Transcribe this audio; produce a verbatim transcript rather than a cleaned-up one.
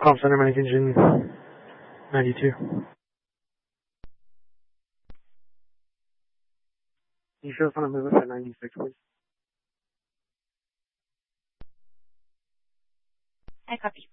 Call center, Manic Engine ninety-two. Can you show us on a move up at ninety-six, please? I copy.